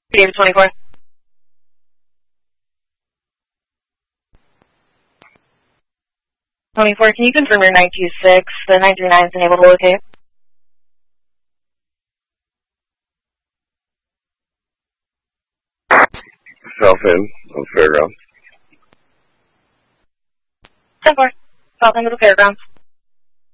David 24. 24, can you confirm your 926? The 939 is unable to locate. South End of Fairgrounds. 10-4. South End of the Fairgrounds.